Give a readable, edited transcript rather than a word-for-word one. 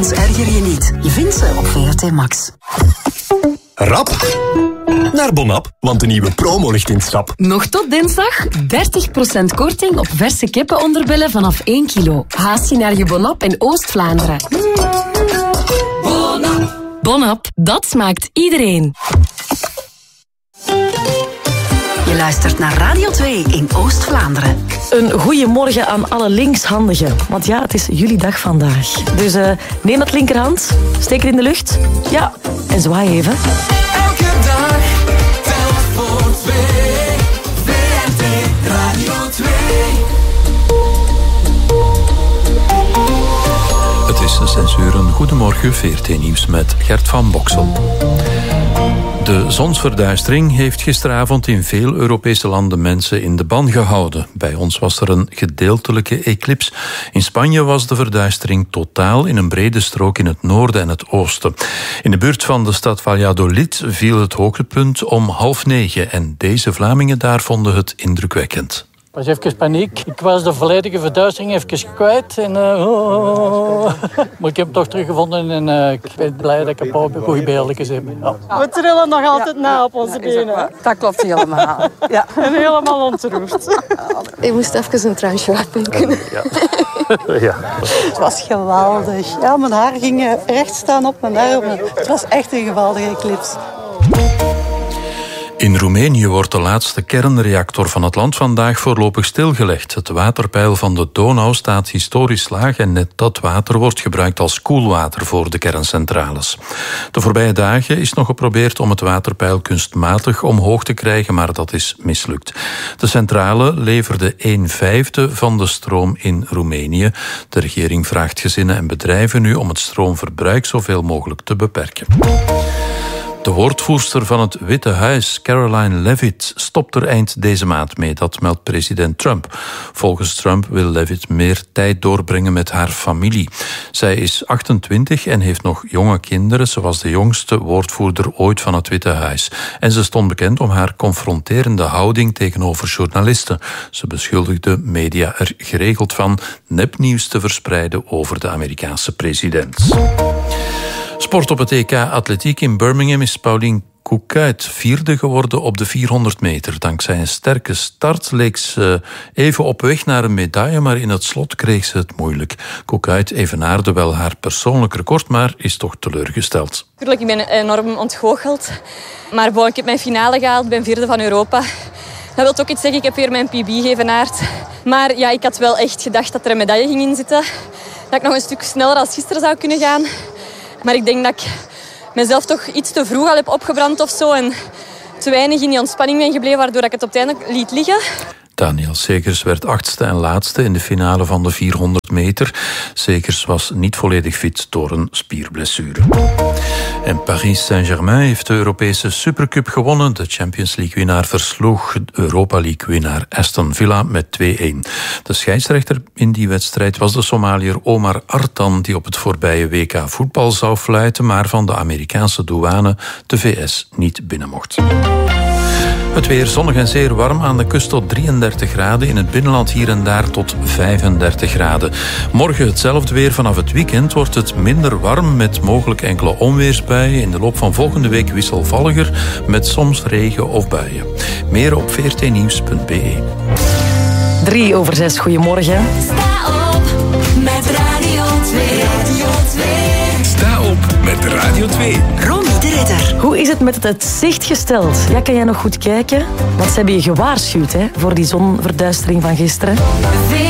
Erger je niet. Je vindt ze op VRT Max. Rap naar Bonap, want de nieuwe promo ligt in stap. Nog tot dinsdag 30% korting op verse kippenonderbellen vanaf 1 kilo. Haast je naar je Bonap in Oost-Vlaanderen. Bonap. Bonap, dat smaakt iedereen. Je luistert naar Radio 2 in Oost-Vlaanderen. Een goeiemorgen aan alle linkshandigen. Want ja, het is jullie dag vandaag. Dus neem dat linkerhand, steek het in de lucht. Ja, en zwaai even. Elke dag, tel voor 2. VRT Radio 2. Het is 6 uur. Goedemorgen, VRT Nieuws met Gert van Boksel. De zonsverduistering heeft gisteravond in veel Europese landen mensen in de ban gehouden. Bij ons was er een gedeeltelijke eclips. In Spanje was de verduistering totaal in een brede strook in het noorden en het oosten. In de buurt van de stad Valladolid viel het hoogtepunt om 8:30 en deze Vlamingen daar vonden het indrukwekkend. Het was even paniek. Ik was de volledige verduistering even kwijt. Maar ik heb hem toch teruggevonden en ik ben blij dat ik een paar goede beeldjes heb. Ja. We trillen nog altijd na op onze benen. Dat klopt helemaal. Ja. En helemaal ontroerd. Ik moest even een transje uitdenken. Ja. Het was geweldig. Ja, mijn haar ging recht staan op mijn armen. Het was echt een geweldige eclipse. In Roemenië wordt de laatste kernreactor van het land vandaag voorlopig stilgelegd. Het waterpeil van de Donau staat historisch laag en net dat water wordt gebruikt als koelwater voor de kerncentrales. De voorbije dagen is nog geprobeerd om het waterpeil kunstmatig omhoog te krijgen, maar dat is mislukt. De centrale leverde 1/5 van de stroom in Roemenië. De regering vraagt gezinnen en bedrijven nu om het stroomverbruik zoveel mogelijk te beperken. De woordvoerster van het Witte Huis, Caroline Leavitt, stopt er eind deze maand mee. Dat meldt president Trump. Volgens Trump wil Leavitt meer tijd doorbrengen met haar familie. Zij is 28 en heeft nog jonge kinderen. Ze was de jongste woordvoerder ooit van het Witte Huis. En ze stond bekend om haar confronterende houding tegenover journalisten. Ze beschuldigde media er geregeld van nepnieuws te verspreiden over de Amerikaanse president. Sport op het EK Atletiek in Birmingham is Pauline Koekuyt vierde geworden op de 400 meter. Dankzij een sterke start leek ze even op weg naar een medaille, maar in het slot kreeg ze het moeilijk. Koekuyt evenaarde wel haar persoonlijk record, maar is toch teleurgesteld. Natuurlijk, ik ben enorm ontgoocheld. Maar ik heb mijn finale gehaald, ben vierde van Europa. Dat wil ook iets zeggen, ik heb weer mijn PB geëvenaard. Maar ja, ik had wel echt gedacht dat er een medaille ging in zitten. Dat ik nog een stuk sneller als gisteren zou kunnen gaan. Maar ik denk dat ik mezelf toch iets te vroeg al heb opgebrand of zo. En te weinig in die ontspanning ben gebleven, waardoor ik het op het einde liet liggen. Daniel Segers werd 8e en laatste in de finale van de 400 meter. Segers was niet volledig fit door een spierblessure. En Paris Saint-Germain heeft de Europese Supercup gewonnen. De Champions League-winnaar versloeg Europa League-winnaar Aston Villa met 2-1. De scheidsrechter in die wedstrijd was de Somaliër Omar Artan, die op het voorbije WK voetbal zou fluiten, maar van de Amerikaanse douane de VS niet binnen mocht. Het weer zonnig en zeer warm, aan de kust tot 33 graden. In het binnenland hier en daar tot 35 graden. Morgen hetzelfde weer. Vanaf het weekend wordt het minder warm met mogelijk enkele onweersbuien. In de loop van volgende week wisselvalliger met soms regen of buien. Meer op vrtnieuws.be. 6:03, goedemorgen. Sta op met Radio 2. Radio 2. Sta op met Radio 2. Ronnie de Ridder. Hoe is het met het zicht gesteld? Ja, kan jij nog goed kijken? Want ze hebben je gewaarschuwd hè, voor die zonverduistering van gisteren.